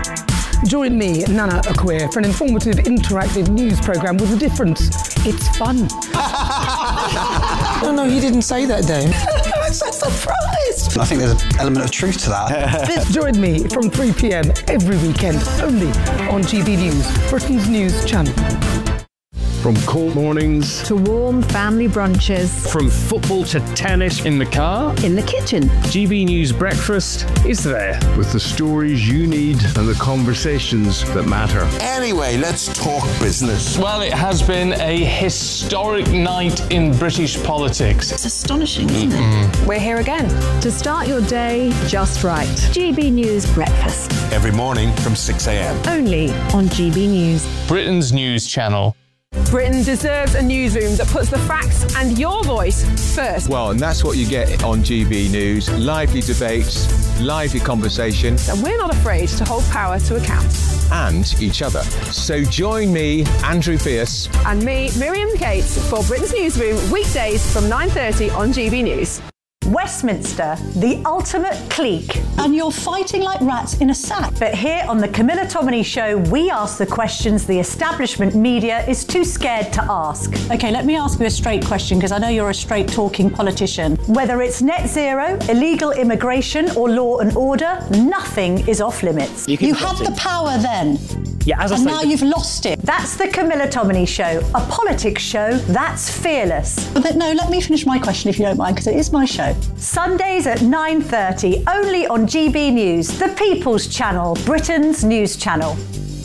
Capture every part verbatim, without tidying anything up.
Join me, Nana Akwe, for an informative, interactive news programme with a difference. It's fun. No, no, he didn't say that, Dave. I'm so surprised. I think there's an element of truth to that. Join me from three p.m. every weekend, only on G B News, Britain's news channel. From cold mornings to warm family brunches, from football to tennis in the car, in the kitchen, G B News Breakfast is there with the stories you need and the conversations that matter. Anyway, let's talk business. Well, it has been a historic night in British politics. It's astonishing, isn't mm-hmm. it? We're here again to start your day just right. G B News Breakfast. Every morning from six a.m. Only on G B News, Britain's news channel. Britain deserves a newsroom that puts the facts and your voice first. Well, and that's what you get on G B News. Lively debates, lively conversation. And we're not afraid to hold power to account. And each other. So join me, Andrew Pierce. And me, Miriam Cates, for Britain's Newsroom, weekdays from nine thirty on G B News. Westminster, the ultimate clique. And you're fighting like rats in a sack. But here on the Camilla Tominey Show, we ask the questions the establishment media is too scared to ask. OK, let me ask you a straight question, because I know you're a straight-talking politician. Whether it's net zero, illegal immigration or law and order, nothing is off limits. You, you had the power then. Yeah, as I and say, now you've lost it. That's the Camilla Tominey Show, a politics show that's fearless. But no, let me finish my question if you don't mind, because it is my show. Sundays at nine thirty, only on G B News, the People's Channel, Britain's news channel.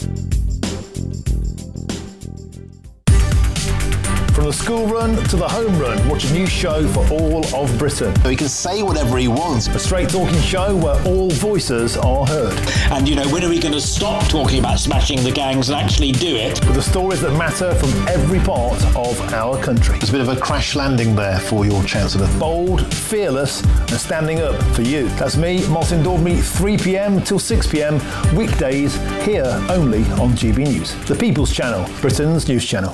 From the school run to the home run, watch a new show for all of Britain. So he can say whatever he wants. A straight talking show where all voices are heard. And, you know, when are we going to stop talking about smashing the gangs and actually do it? With the stories that matter from every part of our country. There's a bit of a crash landing there for your Chancellor. Bold, fearless and standing up for you. That's me, Martin Daubney, three p.m. till six p.m. weekdays here only on G B News. The People's Channel, Britain's news channel.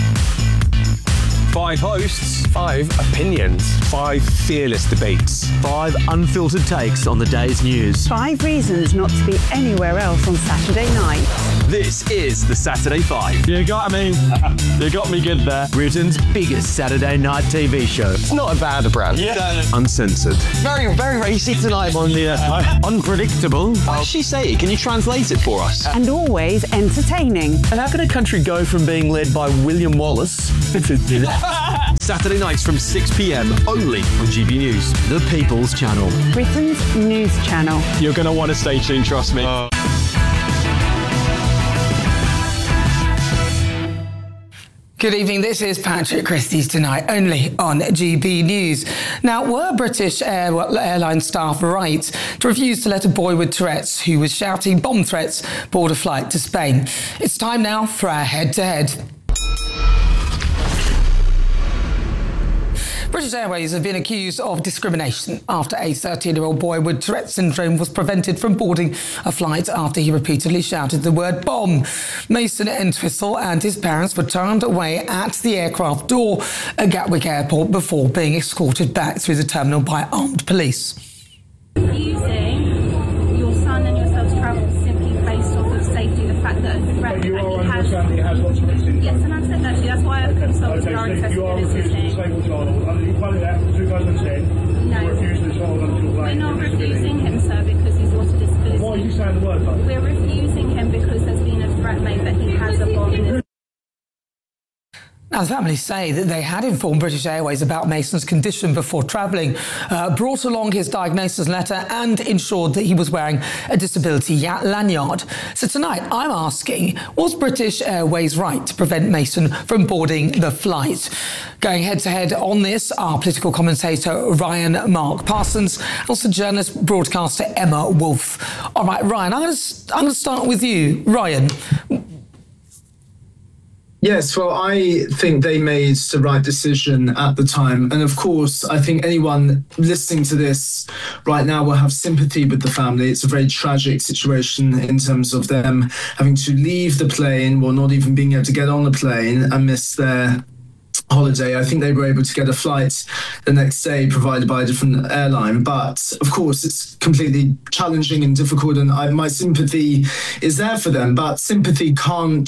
Five hosts, five opinions, five fearless debates, five unfiltered takes on the day's news. Five reasons not to be anywhere else on Saturday night. This is the Saturday Five. You got me. You got me good there. Britain's biggest Saturday night T V show. It's not a bad brand. Yeah. Uncensored. Very, very racy tonight on the uh, unpredictable. What did she say? Can you translate it for us? And always entertaining. And how can a country go from being led by William Wallace to Saturday nights from six p.m. only on G B News, the People's Channel. Britain's news channel. You're going to want to stay tuned, trust me. Uh. Good evening, this is Patrick Christie's Tonight, only on G B News. Now, were British Air- airline staff right to refuse to let a boy with Tourette's who was shouting bomb threats board a flight to Spain? It's time now for our head-to-head. British Airways have been accused of discrimination after a thirteen-year-old boy with Tourette's syndrome was prevented from boarding a flight after he repeatedly shouted the word bomb. Mason Entwistle and his parents were turned away at the aircraft door at Gatwick Airport before being escorted back through the terminal by armed police. Refusing your son and yourself to travel simply based off of safety, the fact that a threat you that are he has... understanding he has lots of risk. Yes, and I've said that to you. That's why I've consulted okay, our so you are refusing a disabled child. Under the equality act of two thousand ten, no. you're refusing a child under your We're not refusing him, sir, because he's got a disability. Why are you saying the word, though? We're refusing him because there's been a threat made that he has a bomb in his... Now, the family say that they had informed British Airways about Mason's condition before travelling, uh, brought along his diagnosis letter and ensured that he was wearing a disability lanyard. So tonight, I'm asking, was British Airways right to prevent Mason from boarding the flight? Going head-to-head on this are political commentator Ryan Mark Parsons, and also journalist broadcaster Emma Wolfe. All right, Ryan, I'm going to I'm going to start with you. Ryan, Yes, well, I think they made the right decision at the time. And of course, I think anyone listening to this right now will have sympathy with the family. It's a very tragic situation in terms of them having to leave the plane or not even being able to get on the plane and miss their holiday. I think they were able to get a flight the next day provided by a different airline. But of course, it's completely challenging and difficult, and I, my sympathy is there for them. But sympathy can't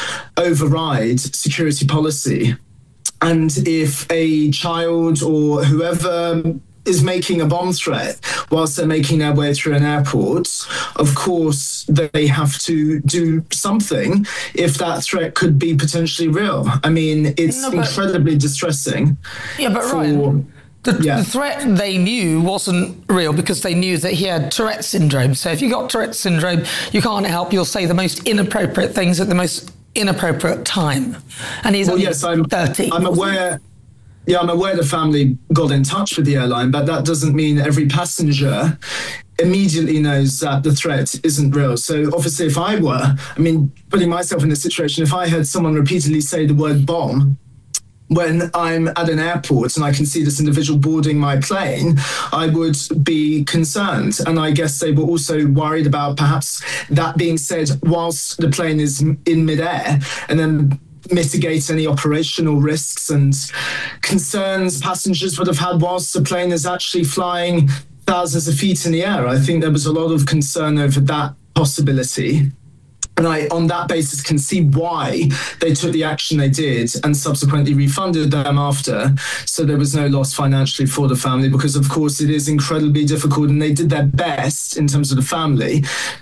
override security policy. And if a child or whoever is making a bomb threat whilst they're making their way through an airport, of course, they have to do something if that threat could be potentially real. I mean, it's no, but, incredibly distressing. Yeah, but for, Ryan, the, yeah. the threat they knew wasn't real because they knew that he had Tourette's syndrome. So if you got Tourette's syndrome, you can't help. You'll say the most inappropriate things at the most inappropriate time. And he's well, only yes, I'm, thirty. I'm aware... Yeah, I'm aware the family got in touch with the airline, but that doesn't mean every passenger immediately knows that the threat isn't real. So obviously if I were, I mean, putting myself in this situation, if I heard someone repeatedly say the word bomb when I'm at an airport and I can see this individual boarding my plane, I would be concerned. And I guess they were also worried about perhaps that being said whilst the plane is in midair, and then mitigate any operational risks and concerns passengers would have had whilst the plane is actually flying thousands of feet in the air. I think there was a lot of concern over that possibility. And I, on that basis, can see why they took the action they did and subsequently refunded them after. So there was no loss financially for the family because, of course, it is incredibly difficult. And they did their best in terms of the family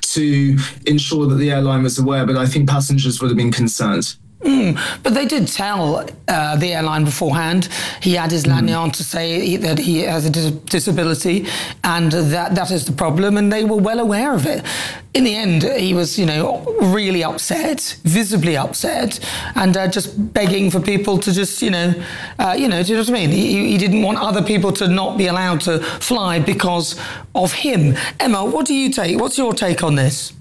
to ensure that the airline was aware. But I think passengers would have been concerned. Mm, but they did tell uh, the airline beforehand. He had his lanyard mm. to say that he has a dis- disability and that that is the problem, and they were well aware of it. In the end, he was, you know, really upset, visibly upset, and uh, just begging for people to just, you know, uh, you know, do you know what I mean? He, he didn't want other people to not be allowed to fly because of him. Emma, what do you take? What's your take on this?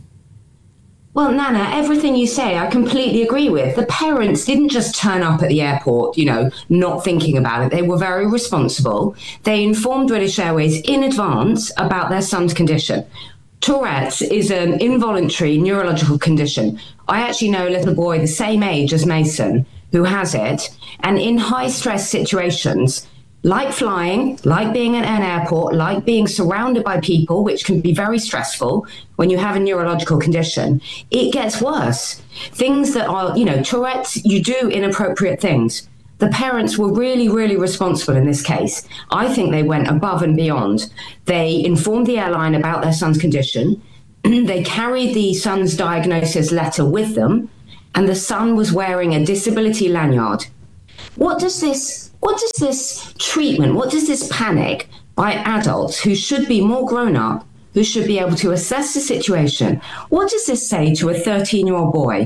Well, Nana, everything you say, I completely agree with. The parents didn't just turn up at the airport, you know, not thinking about it. They were very responsible. They informed British Airways in advance about their son's condition. Tourette's is an involuntary neurological condition. I actually know a little boy the same age as Mason who has it. And in high-stress situations, like flying, like being at an airport, like being surrounded by people, which can be very stressful when you have a neurological condition, it gets worse. Things that are, you know, Tourette's, you do inappropriate things. The parents were really, really responsible in this case. I think they went above and beyond. They informed the airline about their son's condition. They carried the son's diagnosis letter with them, and the son was wearing a disability lanyard. What does this What does this treatment, what does this panic by adults who should be more grown up, who should be able to assess the situation, what does this say to a thirteen-year-old boy?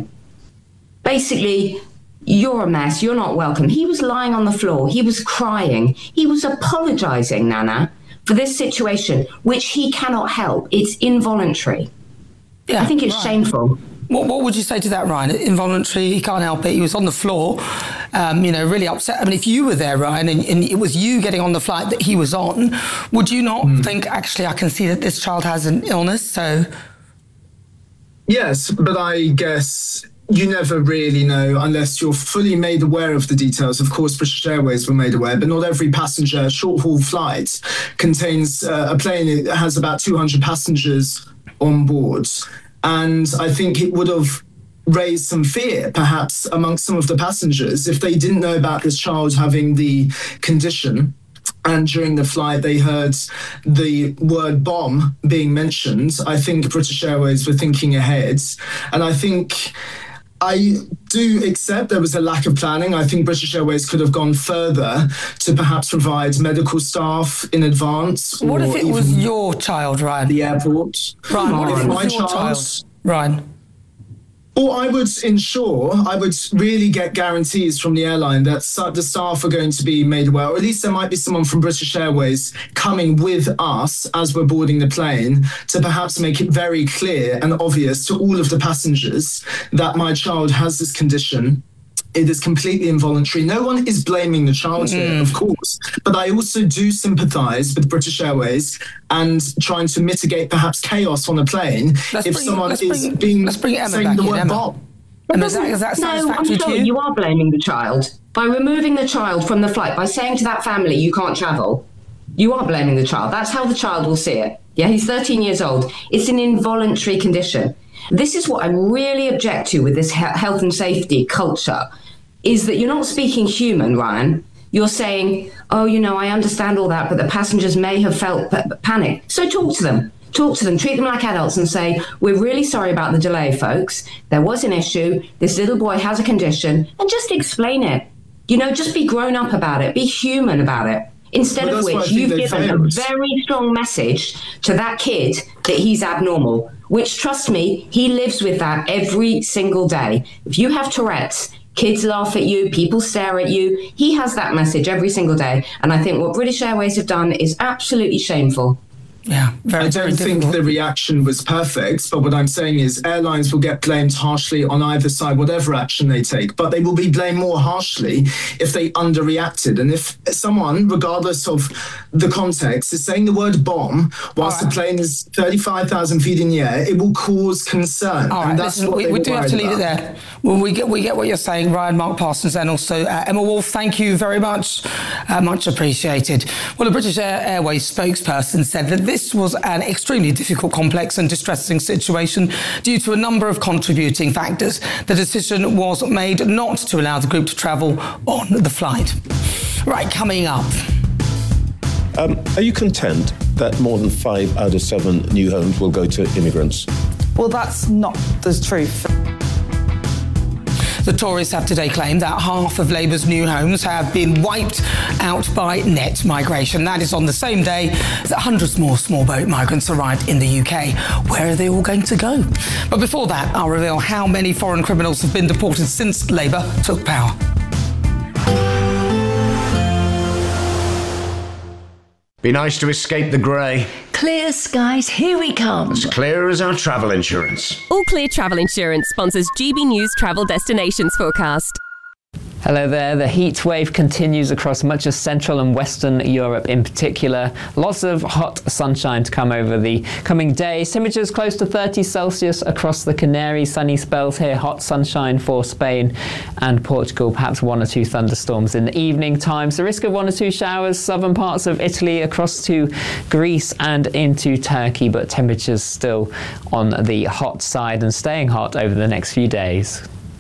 Basically, you're a mess, you're not welcome. He was lying on the floor, he was crying, he was apologising, Nana, for this situation, which he cannot help. It's involuntary. Yeah, I think it's right. shameful. What, what would you say to that, Ryan? Involuntary, he can't help it. He was on the floor, um, you know, really upset. I mean, if you were there, Ryan, and, and it was you getting on the flight that he was on, would you not mm. think, actually, I can see that this child has an illness, so... Yes, but I guess you never really know unless you're fully made aware of the details. Of course, British Airways were made aware, but not every passenger short-haul flight contains uh, a plane that has about two hundred passengers on board. And I think it would have raised some fear, perhaps, amongst some of the passengers if they didn't know about this child having the condition. And during the flight, they heard the word bomb being mentioned. I think British Airways were thinking ahead. And I think I do accept there was a lack of planning. I think British Airways could have gone further to perhaps provide medical staff in advance. What if it was your child, Ryan? The airport. Ryan, what if it was My your child? child? Ryan. Or I would ensure, I would really get guarantees from the airline that the staff are going to be made aware, or at least there might be someone from British Airways coming with us as we're boarding the plane to perhaps make it very clear and obvious to all of the passengers that my child has this condition. It is completely involuntary. No one is blaming the child here, mm. of course. But I also do sympathise with British Airways and trying to mitigate perhaps chaos on a plane let's if bring, someone is bring, being let's bring Emma saying back the in, word Emma. bomb. Emma, is that, is that no, I'm satisfactory sorry, to you? You are blaming the child. by removing the child from the flight, by saying to that family, you can't travel, you are blaming the child. That's how the child will see it. Yeah, he's thirteen years old. It's an involuntary condition. This is what I really object to with this he- health and safety culture, is that you're not speaking human, Ryan. You're saying, oh, you know, I understand all that, but the passengers may have felt p- panic. So talk to them. Talk to them, treat them like adults and say, we're really sorry about the delay, folks. There was an issue. This little boy has a condition, and just explain it. You know, just be grown up about it. Be human about it. Instead Well, of that's why I which think you've they given a failed. very strong message to that kid that he's abnormal, which, trust me, he lives with that every single day. If you have Tourette's, kids laugh at you, people stare at you. He has that message every single day. And I think what British Airways have done is absolutely shameful. Yeah, very, I don't very think difficult. the reaction was perfect, but what I'm saying is airlines will get blamed harshly on either side, whatever action they take, but they will be blamed more harshly if they underreacted. And if someone, regardless of the context, is saying the word bomb whilst All right. the plane is thirty-five thousand feet in the air, it will cause concern. All right, and that's listen, what we, they we were do have to worried leave it about. there. Well, we get we get what you're saying, Ryan, Mark Parsons, and also uh, Emma Wolf. Thank you very much, uh, much appreciated. Well, a British Air- Airways spokesperson said that this was an extremely difficult, complex, and distressing situation due to a number of contributing factors. The decision was made not to allow the group to travel on the flight. Right, coming up. Um, are you content that more than five out of seven new homes will go to immigrants? Well, that's not the truth. The Tories have today claimed that half of Labour's new homes have been wiped out by net migration. That is on the same day that hundreds more small boat migrants arrived in the U K. Where are they all going to go? But before that, I'll reveal how many foreign criminals have been deported since Labour took power. Be nice to escape the grey. Clear skies, here we come. As clear as our travel insurance. All Clear Travel Insurance sponsors G B News Travel Destinations Forecast. Hello there. The heat wave continues across much of Central and Western Europe in particular. Lots of hot sunshine to come over the coming days. Temperatures close to thirty Celsius across the Canaries. Sunny spells here. Hot sunshine for Spain and Portugal. Perhaps one or two thunderstorms in the evening times. The risk of one or two showers. Southern parts of Italy across to Greece and into Turkey. But temperatures still on the hot side and staying hot over the next few days.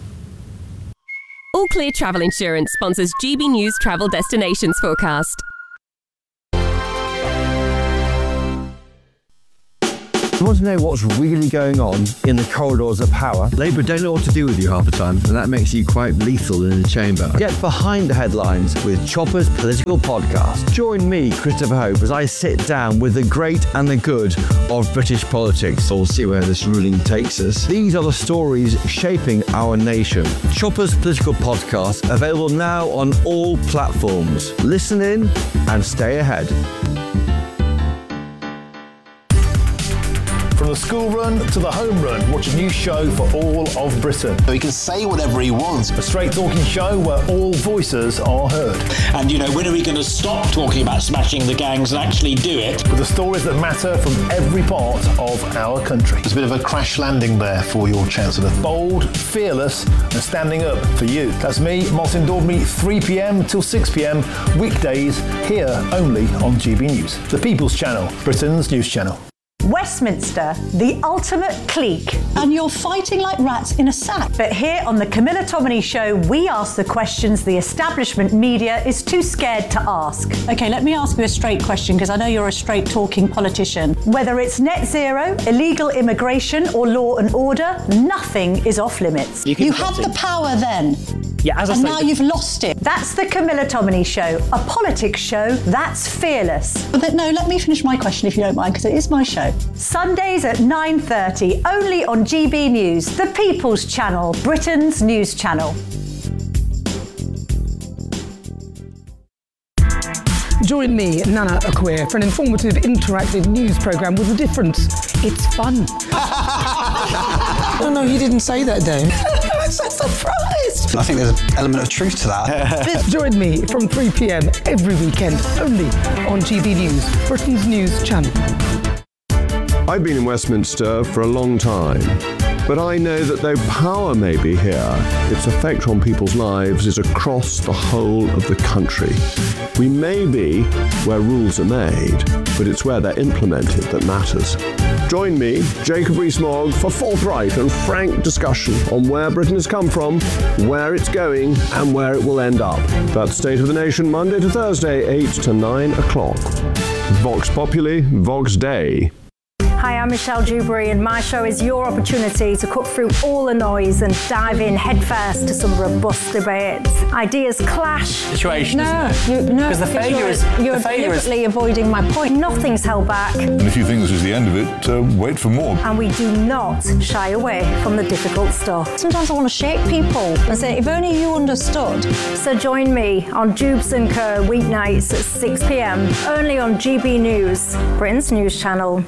All Clear Travel Insurance sponsors G B News Travel Destinations Forecast. You want to know what's really going on in the corridors of power? Labour don't know what to do with you half the time, and that makes you quite lethal in the chamber. Get behind the headlines with Chopper's Political Podcast. Join me, Christopher Hope, as I sit down with the great and the good of British politics. We'll see where this ruling takes us. These are the stories shaping our nation. Chopper's Political Podcast, available now on all platforms. Listen in and stay ahead. From the school run to the home run, watch a new show for all of Britain. So he can say whatever he wants. A straight talking show where all voices are heard. And, you know, when are we going to stop talking about smashing the gangs and actually do it? With the stories that matter from every part of our country. There's a bit of a crash landing there for your Chancellor. Bold, fearless, and standing up for you. That's me, Martin Daubney, three p.m. till six p.m. weekdays here only on G B News. The People's Channel, Britain's news channel. Westminster, the ultimate clique. And you're fighting like rats in a sack. But here on the Camilla Tominey Show, we ask the questions the establishment media is too scared to ask. Okay, let me ask you a straight question, because I know you're a straight talking politician. Whether it's net zero, illegal immigration, or law and order, nothing is off limits. You, you had the power then. Yeah, as I and say, now you've lost it. That's the Camilla Tominey Show, a politics show that's fearless. But no, let me finish my question if you don't mind, because it is my show. Sundays at nine thirty, only on G B News, the People's Channel, Britain's news channel. Join me, Nana Akweer, for an informative, interactive news programme with a difference. It's fun. No, no, he didn't say that, Dave. I'm so surprised. I think there's an element of truth to that. Join me from three p.m. every weekend, only on G B News, Britain's news channel. I've been in Westminster for a long time. But I know that though power may be here, its effect on people's lives is across the whole of the country. We may be where rules are made, but it's where they're implemented that matters. Join me, Jacob Rees-Mogg, for forthright and frank discussion on where Britain has come from, where it's going, and where it will end up. That's State of the Nation, Monday to Thursday, eight to nine o'clock. Vox Populi, Vox Dei. Hi, I'm Michelle Dewberry, and my show is your opportunity to cut through all the noise and dive in headfirst to some robust debates. Ideas clash. Situation, no, isn't it? You, no, because the failure you're, is you're the failure deliberately is... avoiding my point. Nothing's held back. And if you think this is the end of it, uh, wait for more. And we do not shy away from the difficult stuff. Sometimes I want to shake people and say, if only you understood. So join me on Jubes and Co weeknights at six p.m. only on G B News, Britain's news channel.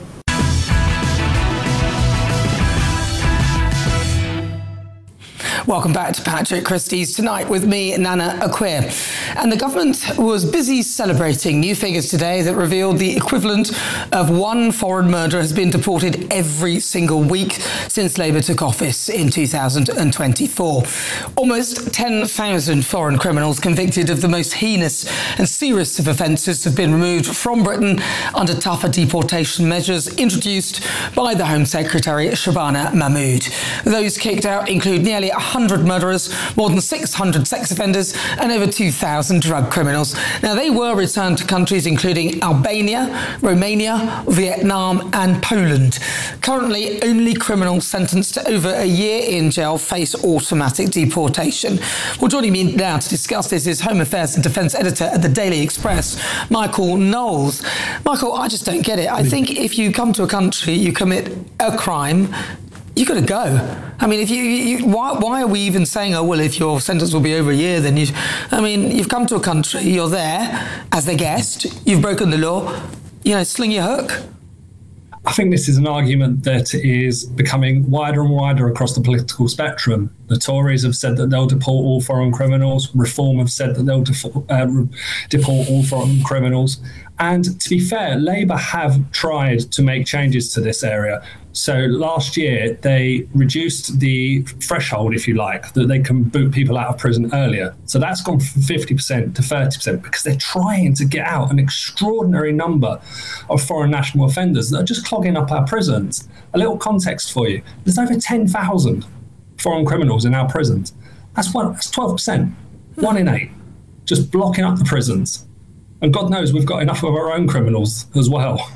Welcome back to Patrick Christie's Tonight with me, Nana Akua. And the government was busy celebrating new figures today that revealed the equivalent of one foreign murderer has been deported every single week since Labour took office in two thousand twenty-four. Almost ten thousand foreign criminals convicted of the most heinous and serious of offences have been removed from Britain under tougher deportation measures introduced by the Home Secretary Shabana Mahmood. Those kicked out include nearly one hundred murderers, more than six hundred sex offenders and over two thousand drug criminals. Now, they were returned to countries including Albania, Romania, Vietnam and Poland. Currently, only criminals sentenced to over a year in jail face automatic deportation. Well, joining me now to discuss this is Home Affairs and Defence Editor at the Daily Express, Michael Knowles. Michael, I just don't get it. I think if you come to a country, you commit a crime, you got to go. I mean, if you, you why, why are we even saying, oh, well, if your sentence will be over a year, then you... I mean, you've come to a country, you're there as the guest, you've broken the law, you know, sling your hook. I think this is an argument that is becoming wider and wider across the political spectrum. The Tories have said that they'll deport all foreign criminals. Reform have said that they'll defo- uh, deport all foreign criminals. And to be fair, Labour have tried to make changes to this area. So last year, they reduced the threshold, if you like, that they can boot people out of prison earlier. So that's gone from fifty percent to thirty percent because they're trying to get out an extraordinary number of foreign national offenders that are just clogging up our prisons. A little context for you. There's over ten thousand foreign criminals in our prisons. That's, one, that's twelve percent, one in eight, just blocking up the prisons. And God knows we've got enough of our own criminals as well.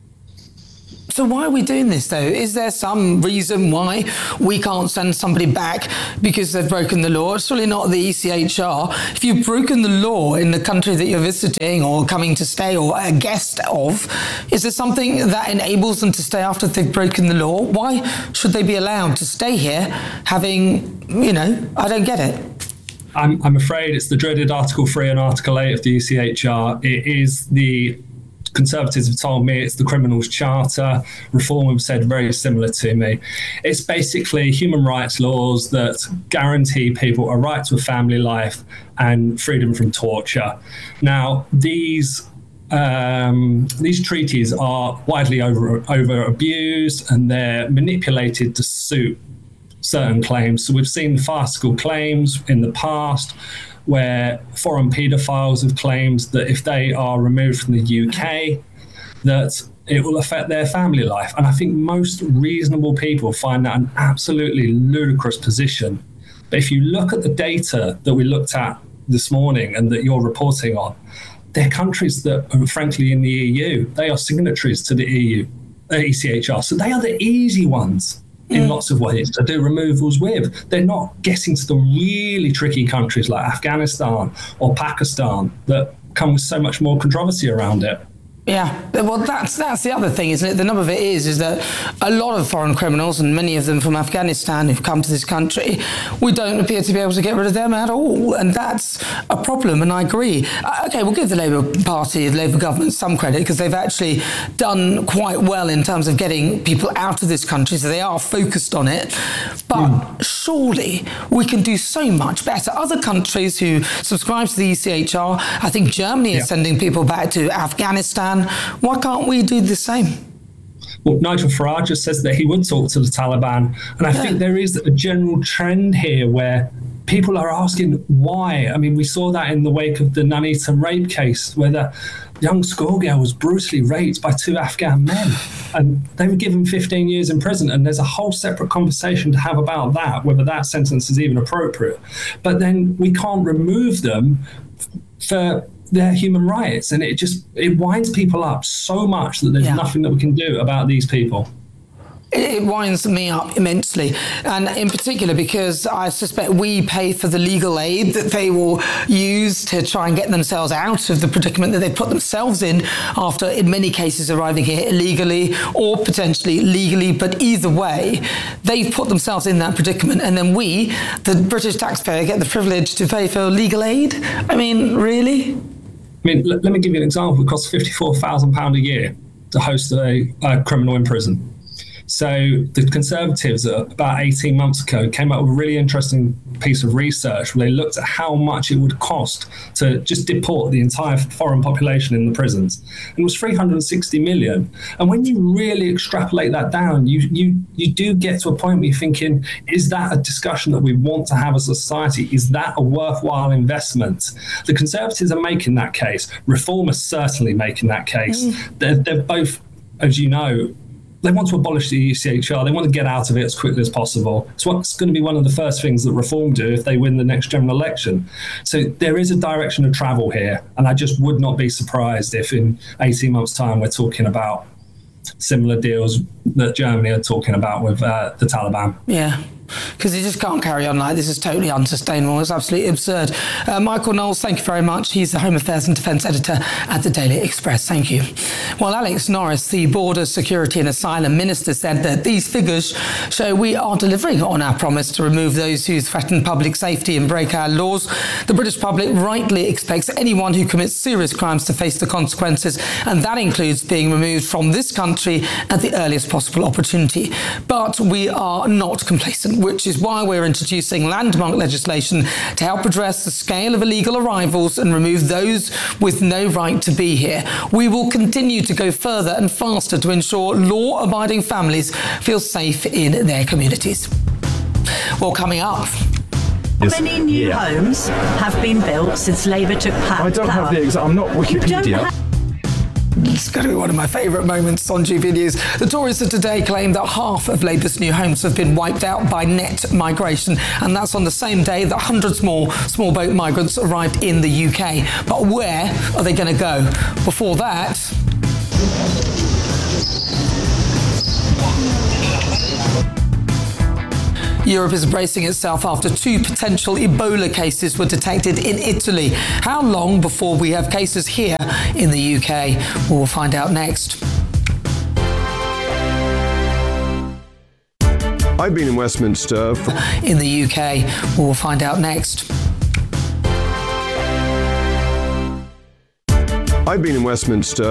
So why are we doing this, though? Is there some reason why we can't send somebody back because they've broken the law? It's surely not the E C H R. If you've broken the law in the country that you're visiting or coming to stay or a guest of, is there something that enables them to stay after they've broken the law? Why should they be allowed to stay here having, you know, I don't get it. I'm, I'm afraid it's the dreaded Article three and Article eight of the E C H R. It is the Conservatives have told me it's the Criminals Charter. Reform have said very similar to me. It's basically human rights laws that guarantee people a right to a family life and freedom from torture. Now, these um, these treaties are widely over, over abused and they're manipulated to suit certain claims. So we've seen farcical claims in the past where foreign paedophiles have claimed that if they are removed from the U K, that it will affect their family life. And I think most reasonable people find that an absolutely ludicrous position. But if you look at the data that we looked at this morning and that you're reporting on, they're countries that are frankly in the E U. They are signatories to the E U, uh, E C H R. So they are the easy ones in lots of ways to do removals with. They're not getting to the really tricky countries like Afghanistan or Pakistan that come with so much more controversy around it. Yeah, well, that's that's the other thing, isn't it? The nub of it is, is that a lot of foreign criminals, and many of them from Afghanistan who've come to this country, we don't appear to be able to get rid of them at all. And that's a problem, and I agree. Uh, OK, we'll give the Labour Party, the Labour government some credit, because they've actually done quite well in terms of getting people out of this country, so they are focused on it. But mm. surely we can do so much better. Other countries who subscribe to the E C H R, I think Germany yeah. is sending people back to Afghanistan. Why can't we do the same? Well, Nigel Farage just says that he would talk to the Taliban. And I yeah. think there is a general trend here where people are asking why. I mean, we saw that in the wake of the Nuneaton rape case, where the young schoolgirl was brutally raped by two Afghan men. And they were given fifteen years in prison. And there's a whole separate conversation to have about that, whether that sentence is even appropriate. But then we can't remove them for their human rights. And it just, it winds people up so much that there's yeah. nothing that we can do about these people. It winds me up immensely, and in particular because I suspect we pay for the legal aid that they will use to try and get themselves out of the predicament that they put themselves in after, in many cases, arriving here illegally or potentially legally. But either way, they've put themselves in that predicament, and then we, the British taxpayer, get the privilege to pay for legal aid. I mean, really? I mean, l- let me give you an example. It costs fifty-four thousand pounds a year to host a, a criminal in prison. So the Conservatives, uh, about eighteen months ago, came up with a really interesting piece of research where they looked at how much it would cost to just deport the entire foreign population in the prisons. And it was three hundred sixty million. And when you really extrapolate that down, you, you, you do get to a point where you're thinking, is that a discussion that we want to have as a society? Is that a worthwhile investment? The Conservatives are making that case. Reform is certainly making that case. Mm. They're, they're both, as you know, they want to abolish the E C H R. They want to get out of it as quickly as possible. It's what's going to be one of the first things that Reform do if they win the next general election. So there is a direction of travel here, and I just would not be surprised if in eighteen months' time we're talking about similar deals that Germany are talking about with uh, the Taliban. Yeah. Because you just can't carry on like this. Is totally unsustainable. It's absolutely absurd. Uh, Michael Knowles, thank you very much. He's the Home Affairs and Defence Editor at the Daily Express. Thank you. Well, Alex Norris, the Border Security and Asylum Minister, said that these figures show we are delivering on our promise to remove those who threaten public safety and break our laws. The British public rightly expects anyone who commits serious crimes to face the consequences, and that includes being removed from this country at the earliest possible opportunity. But we are not complacent, which is why we're introducing landmark legislation to help address the scale of illegal arrivals and remove those with no right to be here. We will continue to go further and faster to ensure law-abiding families feel safe in their communities. Well, coming up... How many new yeah. homes have been built since Labour took power? I don't have the exact... I'm not Wikipedia. It's going to be one of my favourite moments on G B News. The Tories of today claim that half of Labour's new homes have been wiped out by net migration, and that's on the same day that hundreds more small boat migrants arrived in the U K. But where are they going to go? Before that... Europe is bracing itself after two potential Ebola cases were detected in Italy. How long before we have cases here in the U K? We'll find out next. I've been in Westminster. For- in the U K. We'll find out next. I've been in Westminster